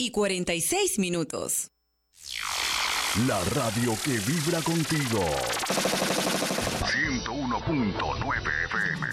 8:46. La radio que vibra contigo. 101.9 FM.